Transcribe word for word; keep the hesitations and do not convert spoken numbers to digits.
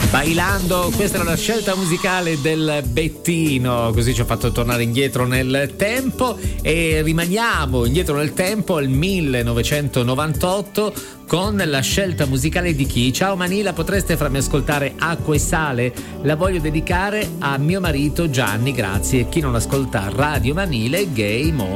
Bailando, questa era la scelta musicale del Bettino, così ci ha fatto tornare indietro nel tempo e rimaniamo indietro nel tempo al millenovecentonovantotto con la scelta musicale di chi? Ciao Manila, potreste farmi ascoltare Acqua e Sale? La voglio dedicare a mio marito Gianni, grazie. Chi non ascolta Radio Manile, Game